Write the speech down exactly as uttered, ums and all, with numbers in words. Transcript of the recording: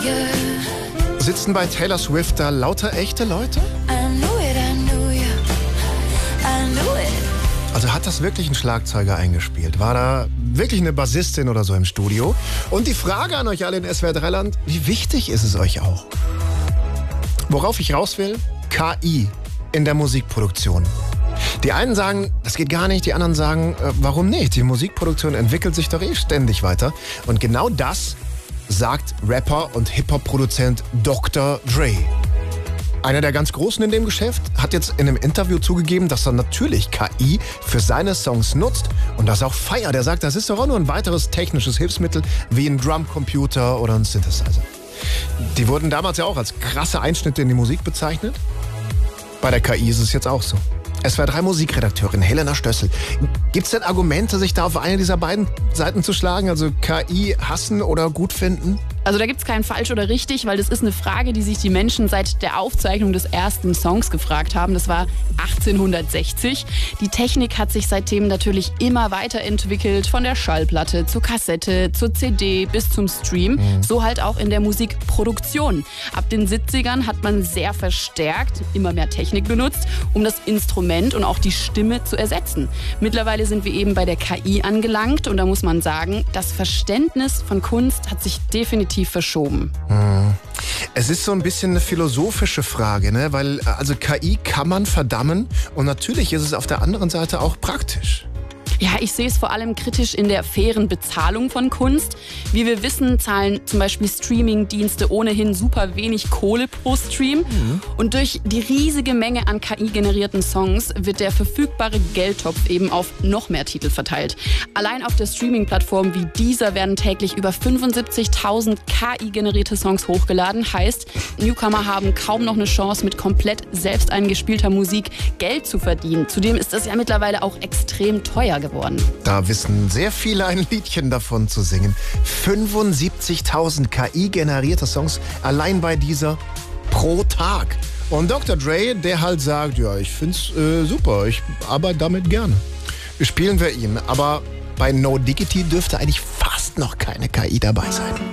Sitzen bei Taylor Swift da lauter echte Leute? Also hat das wirklich ein Schlagzeuger eingespielt? War da wirklich eine Bassistin oder so im Studio? Und die Frage an euch alle in S W R drei Land, wie wichtig ist es euch auch? Worauf ich raus will? K I in der Musikproduktion. Die einen sagen, das geht gar nicht, die anderen sagen, äh, warum nicht? Die Musikproduktion entwickelt sich doch eh ständig weiter. Und genau das sagt Rapper und Hip-Hop-Produzent Doktor Dre. Einer der ganz Großen in dem Geschäft hat jetzt in einem Interview zugegeben, dass er natürlich K I für seine Songs nutzt und das auch feiert. Er sagt, das ist doch auch nur ein weiteres technisches Hilfsmittel wie ein Drumcomputer oder ein Synthesizer. Die wurden damals ja auch als krasse Einschnitte in die Musik bezeichnet. Bei der K I ist es jetzt auch so. S W R drei Musikredakteurin Helena Stössel. Gibt es denn Argumente, sich da auf eine dieser beiden Seiten zu schlagen? Also K I hassen oder gut finden? Also da gibt es kein falsch oder richtig, weil das ist eine Frage, die sich die Menschen seit der Aufzeichnung des ersten Songs gefragt haben. Das war achtzehnhundertsechzig. Die Technik hat sich seitdem natürlich immer weiterentwickelt, von der Schallplatte zur Kassette, zur C D bis zum Stream. Mhm. So halt auch in der Musikproduktion. Ab den siebzigern hat man sehr verstärkt immer mehr Technik benutzt, um das Instrument und auch die Stimme zu ersetzen. Mittlerweile sind wir eben bei der K I angelangt und da muss man sagen, das Verständnis von Kunst hat sich definitiv verschoben. Hm. Es ist so ein bisschen eine philosophische Frage, ne? Weil also K I kann man verdammen und natürlich ist es auf der anderen Seite auch praktisch. Ja, ich sehe es vor allem kritisch in der fairen Bezahlung von Kunst. Wie wir wissen, zahlen zum Beispiel Streaming-Dienste ohnehin super wenig Kohle pro Stream. Mhm. Und durch die riesige Menge an K I-generierten Songs wird der verfügbare Geldtopf eben auf noch mehr Titel verteilt. Allein auf der Streaming-Plattform wie Deezer werden täglich über fünfundsiebzigtausend K I-generierte Songs hochgeladen. Heißt, Newcomer haben kaum noch eine Chance, mit komplett selbst eingespielter Musik Geld zu verdienen. Zudem ist das ja mittlerweile auch extrem teuer geworden. Da wissen sehr viele ein Liedchen davon zu singen. fünfundsiebzigtausend K I-generierte Songs allein bei dieser pro Tag. Und Doktor Dre, der halt sagt, ja, ich find's äh, super, ich arbeite damit gerne. Spielen wir ihn, aber bei No Diggity dürfte eigentlich fast noch keine K I dabei sein.